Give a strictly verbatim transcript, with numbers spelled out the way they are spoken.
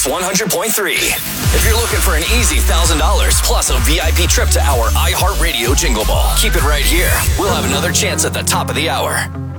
Mix one hundred point three. If you're looking for an easy one thousand dollars plus a V I P trip to our iHeartRadio Jingle Ball, keep it right here. We'll have another chance at the top of the hour.